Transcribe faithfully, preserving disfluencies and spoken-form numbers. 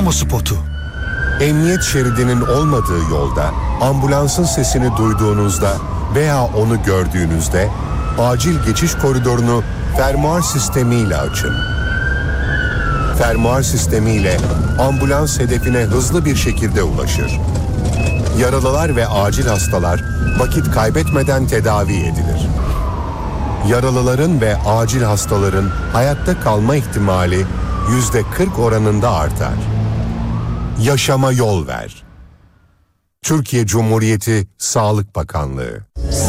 kamu spotu. Emniyet şeridinin olmadığı yolda ambulansın sesini duyduğunuzda veya onu gördüğünüzde acil geçiş koridorunu fermuar sistemiyle açın. Fermuar sistemiyle ambulans hedefine hızlı bir şekilde ulaşır. Yaralılar ve acil hastalar vakit kaybetmeden tedavi edilir. Yaralıların ve acil hastaların hayatta kalma ihtimali yüzde kırk oranında artar. Yaşama yol ver. Türkiye Cumhuriyeti Sağlık Bakanlığı.